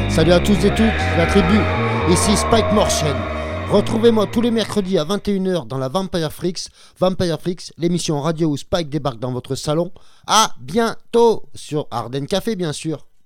Salut à tous et toutes, la tribu. Ici Spike Morchen. Retrouvez-moi tous les mercredis à 21h dans la Vampire Freaks. Vampire Freaks, l'émission radio où Spike débarque dans votre salon. À bientôt sur Arden Café, bien sûr.